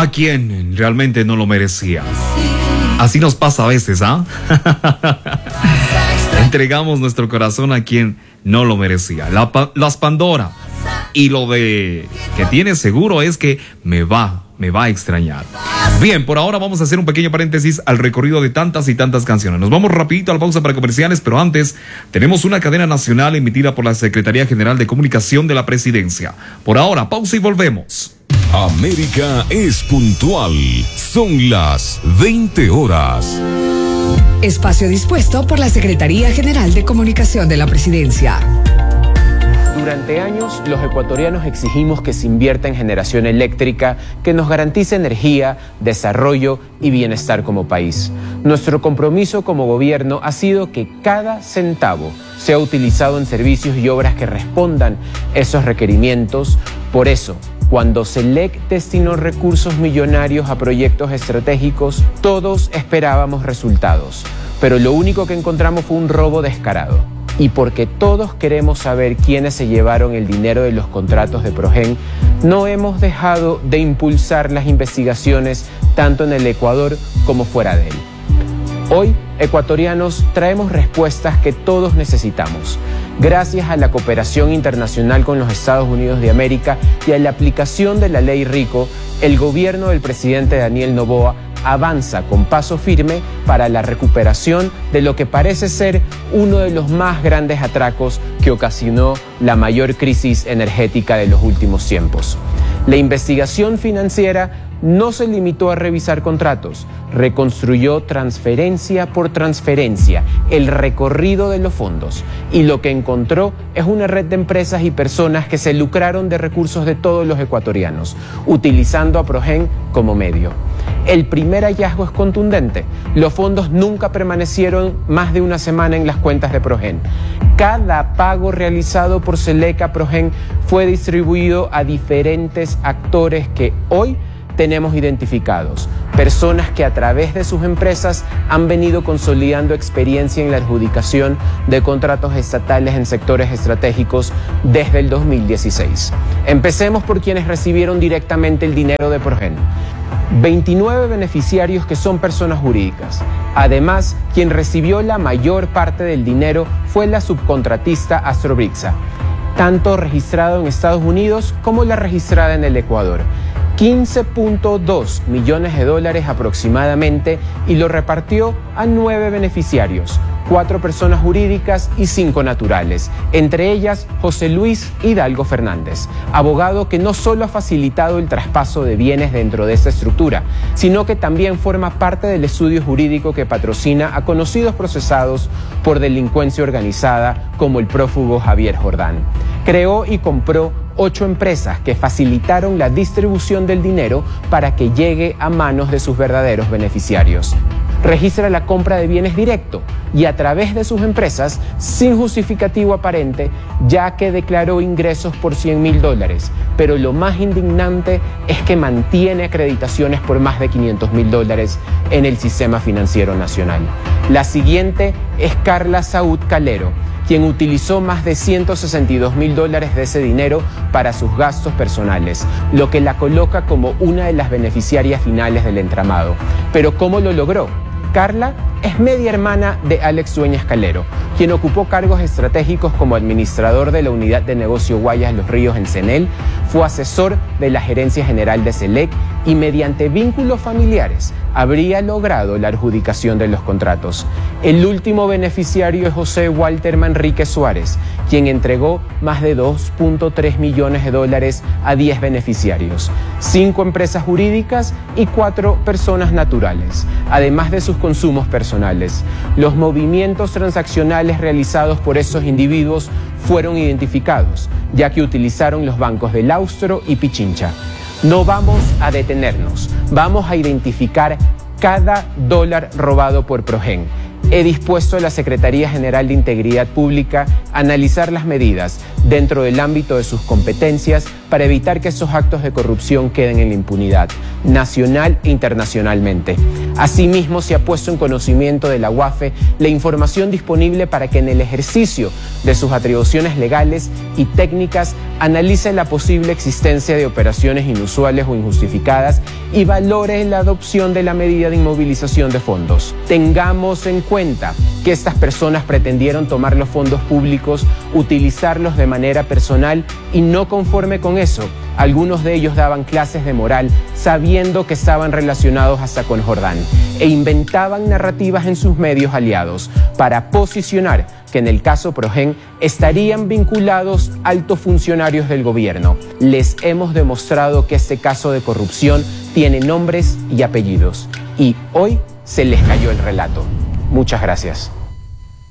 a quien realmente no lo merecía. Así nos pasa a veces, ¿ah? Entregamos nuestro corazón a quien no lo merecía. Las Pandora. Y lo de que tiene seguro es que me va a extrañar. Bien, por ahora vamos a hacer un pequeño paréntesis al recorrido de tantas y tantas canciones. Nos vamos rapidito a la pausa para comerciales, pero antes tenemos una cadena nacional emitida por la Secretaría General de Comunicación de la Presidencia. Por ahora, pausa y volvemos. América es puntual. Son las 20 horas. Espacio dispuesto por la Secretaría General de Comunicación de la Presidencia. Durante años, los ecuatorianos exigimos que se invierta en generación eléctrica que nos garantice energía, desarrollo y bienestar como país. Nuestro compromiso como gobierno ha sido que cada centavo sea utilizado en servicios y obras que respondan esos requerimientos. Por eso, cuando SELEC destinó recursos millonarios a proyectos estratégicos, todos esperábamos resultados, pero lo único que encontramos fue un robo descarado. Y porque todos queremos saber quiénes se llevaron el dinero de los contratos de Progen, no hemos dejado de impulsar las investigaciones tanto en el Ecuador como fuera de él. Hoy, ecuatorianos, traemos respuestas que todos necesitamos. Gracias a la cooperación internacional con los Estados Unidos de América y a la aplicación de la Ley Rico, el gobierno del presidente Daniel Noboa avanza con paso firme para la recuperación de lo que parece ser uno de los más grandes atracos que ocasionó la mayor crisis energética de los últimos tiempos. La investigación financiera no se limitó a revisar contratos, reconstruyó transferencia por transferencia el recorrido de los fondos y lo que encontró es una red de empresas y personas que se lucraron de recursos de todos los ecuatorianos, utilizando a Progen como medio. El primer hallazgo es contundente. Los fondos nunca permanecieron más de una semana en las cuentas de Progen. Cada pago realizado por SELEC a Progen fue distribuido a diferentes actores que hoy tenemos identificados, personas que a través de sus empresas han venido consolidando experiencia en la adjudicación de contratos estatales en sectores estratégicos desde el 2016. Empecemos por quienes recibieron directamente el dinero de Progen. 29 beneficiarios que son personas jurídicas. Además, quien recibió la mayor parte del dinero fue la subcontratista Astrobrixa, tanto registrado en Estados Unidos como la registrada en el Ecuador. 15.2 millones de dólares aproximadamente y lo repartió a 9 beneficiarios, 4 personas jurídicas y 5 naturales, entre ellas José Luis Hidalgo Fernández, abogado que no solo ha facilitado el traspaso de bienes dentro de esta estructura, sino que también forma parte del estudio jurídico que patrocina a conocidos procesados por delincuencia organizada como el prófugo Javier Jordán. Creó y compró 8 empresas que facilitaron la distribución del dinero para que llegue a manos de sus verdaderos beneficiarios. Registra la compra de bienes directo y a través de sus empresas sin justificativo aparente, ya que declaró ingresos por $100,000. Pero lo más indignante es que mantiene acreditaciones por más de $500,000 en el sistema financiero nacional. La siguiente es Carla Saúd Calero, quien utilizó más de $162,000 de ese dinero para sus gastos personales, lo que la coloca como una de las beneficiarias finales del entramado. Pero ¿cómo lo logró? Carla es media hermana de Alex Dueñas Calero, quien ocupó cargos estratégicos como administrador de la unidad de negocio Guayas Los Ríos en CENEL, fue asesor de la Gerencia General de SELEC y mediante vínculos familiares habría logrado la adjudicación de los contratos. El último beneficiario es José Walter Manrique Suárez, quien entregó más de $2.3 millones a 10 beneficiarios, 5 empresas jurídicas y 4 personas naturales, además de sus consumos personales. Los movimientos transaccionales realizados por esos individuos fueron identificados, ya que utilizaron los bancos del Austro y Pichincha. No vamos a detenernos, vamos a identificar cada dólar robado por Progen. He dispuesto a la Secretaría General de Integridad Pública a analizar las medidas dentro del ámbito de sus competencias para evitar que esos actos de corrupción queden en la impunidad, nacional e internacionalmente. Asimismo, se ha puesto en conocimiento de la UAFE la información disponible para que en el ejercicio de sus atribuciones legales y técnicas analice la posible existencia de operaciones inusuales o injustificadas y valore la adopción de la medida de inmovilización de fondos. Tengamos en cuenta que estas personas pretendieron tomar los fondos públicos, utilizarlos de manera personal y no conforme con eso, algunos de ellos daban clases de moral sabiendo que estaban relacionados hasta con Jordán e inventaban narrativas en sus medios aliados para posicionar que en el caso Progen estarían vinculados altos funcionarios del gobierno. Les hemos demostrado que este caso de corrupción tiene nombres y apellidos y hoy se les cayó el relato. Muchas gracias.